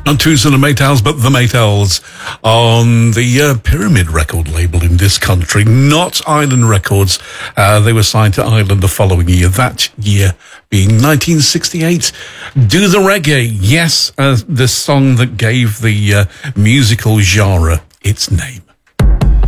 Not Twos and the Maytals, but the Maytals on the Pyramid record label in this country, not Island Records. They were signed to Island the following year, that year being 1968. Do the Reggae, yes, the song that gave the musical genre its name.